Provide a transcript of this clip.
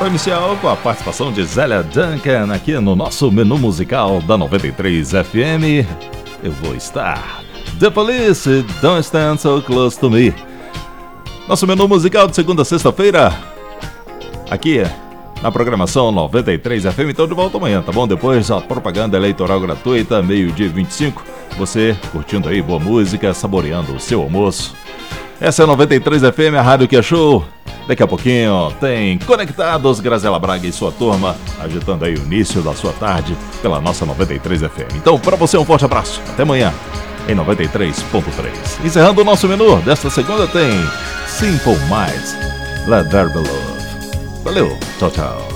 Para iniciar com a participação de Zélia Duncan aqui no nosso menu musical da 93 FM, eu vou estar The Police, Don't Stand So Close To Me. Nosso menu musical de segunda a sexta-feira, aqui na programação 93 FM. Então de volta amanhã, tá bom? Depois a propaganda eleitoral gratuita, meio-dia 25. Você curtindo aí boa música, saboreando o seu almoço. Essa é a 93 FM, a rádio que é show. Daqui a pouquinho tem Conectados, Graziela Braga e sua turma, agitando aí o início da sua tarde pela nossa 93 FM. Então, para você, um forte abraço. Até amanhã, em 93.3. Encerrando o nosso menu desta segunda tem Simple Minds, Let There Be Love. Valeu, tchau, tchau.